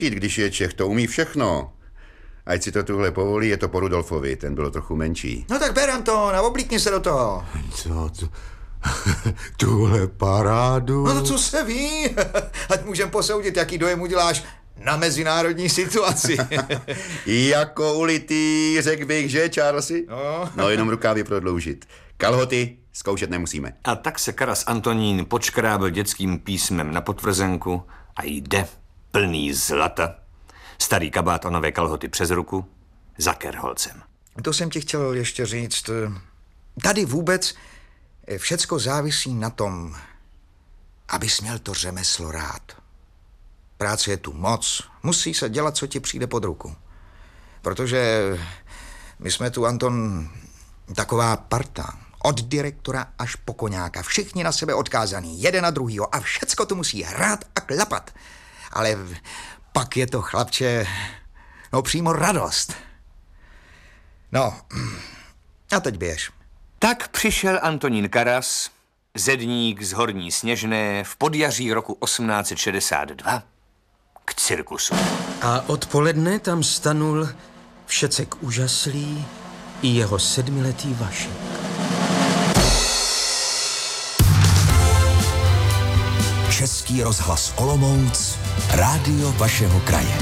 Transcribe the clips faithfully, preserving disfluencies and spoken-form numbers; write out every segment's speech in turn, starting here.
Když je Čech, to umí všechno. Ať si to tuhle povolí, je to po Rudolfovi, ten byl trochu menší. No tak ber, Anton, a oblíkni se do toho. Co to? Tuhle parádu? No to co se ví? Ať můžem posoudit, jaký dojem uděláš na mezinárodní situaci. Jako ulitý, řekl bych, že, Charlesy? No. No, jenom rukávy prodloužit. Kalhoty zkoušet nemusíme. A tak se Karas Antonín počkrábil dětským písmem na potvrzenku a jde plný zlata. Starý kabát a nové kalhoty přes ruku za Kerholcem. To jsem ti chtěl ještě říct. Tady vůbec všecko závisí na tom, abys měl to řemeslo rád. Práce je tu moc, musí se dělat, co ti přijde pod ruku. Protože my jsme tu, Anton, taková parta. Od direktora až po koňáka. Všichni na sebe odkázaný, jeden na druhýho a všecko to musí hrát a klapat. Ale pak je to, chlapče, no přímo radost. No, a teď běž. Tak přišel Antonín Karas, zedník z Horní Sněžné, v podjaří roku osmnáct set šedesát dva k cirkusu. A odpoledne tam stanul všecek úžaslý i jeho sedmiletý Vašek. Český rozhlas Olomouc, rádio vašeho kraje.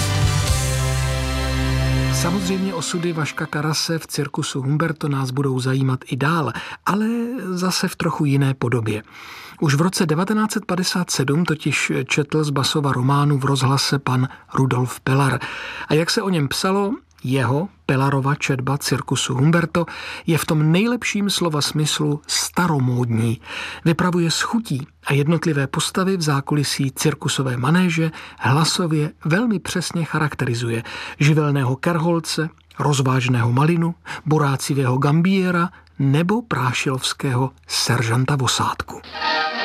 Samozřejmě osudy Vaška Karase v cirkusu Humberto nás budou zajímat i dál, ale zase v trochu jiné podobě. Už v roce devatenáct set padesát sedm totiž četl z Basova románu v rozhlase pan Rudolf Pelar. A jak se o něm psalo, jeho, Pelarova četba cirkusu Humberto je v tom nejlepším slova smyslu staromódní. Vypravuje s chutí a jednotlivé postavy v zákulisí cirkusové manéže hlasově velmi přesně charakterizuje. Živelného Kerholce, rozvážného Malinu, borácivého Gambiera nebo prášilovského seržanta Vosátku.